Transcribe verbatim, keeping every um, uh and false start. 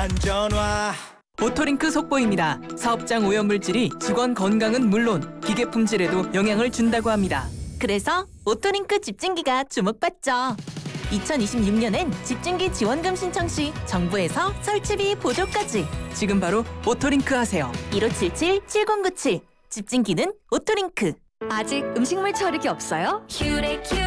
안전화. 오토링크 속보입니다. 사업장 오염물질이 직원 건강은 물론 기계 품질에도 영향을 준다고 합니다. 그래서 오토링크 집진기가 주목받죠. 이천이십육 년엔 집진기 지원금 신청 시 정부에서 설치비 보조까지. 지금 바로 오토링크 하세요. 일오칠칠 칠공구칠 집진기는 오토링크. 아직 음식물 처리기 없어요?